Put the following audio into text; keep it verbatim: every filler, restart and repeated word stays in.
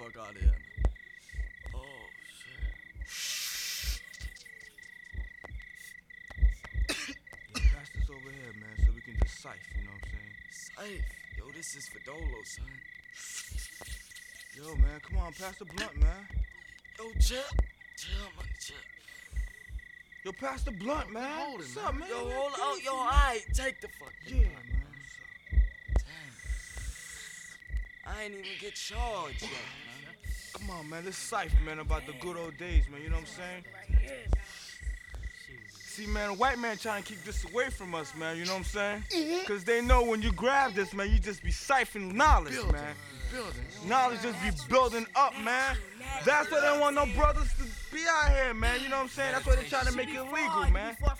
fuck out of here. Oh, shit. Yo, pass this over here, man, so we can just sife, you know what I'm saying? Safe. Yo, this is for Dolo, son. Yo, man, come on, pass the blunt, man. Yo, Chip. Chill, man, Chip. Yo, pass the blunt, man. Hold it, What's man. up, man? Yo, Man, hold give out. me Yo, some- all right. Take the fucking Yeah, blunt, man. What's up? Damn. I ain't even get charged yet, man. Come on, man, let's sife, man, about the good old days, man, you know what I'm saying? See, man, a white man trying to keep this away from us, man, you know what I'm saying? Because they know when you grab this, man, you just be siphoning knowledge, Building, man. building. Knowledge just be building up, man. That's why they don't want no brothers to be out here, man, you know what I'm saying? That's why they trying to make it illegal, man.